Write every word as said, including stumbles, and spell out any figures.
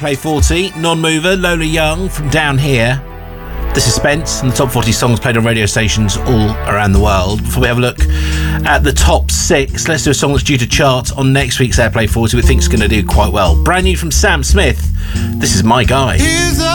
Play forty, Non-Mover, Lola Young from Down Here. The Suspense and the top forty songs played on radio stations all around the world. Before we have a look at the top six, let's do a song that's due to chart on next week's Airplay forty we think is going to do quite well. Brand new from Sam Smith. This is My Guy.